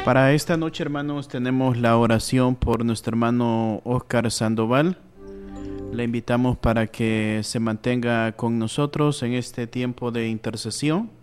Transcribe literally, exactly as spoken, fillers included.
Para esta noche, hermanos, tenemos la oración por nuestro hermano Oscar Sandoval. Le invitamos para que se mantenga con nosotros en este tiempo de intercesión.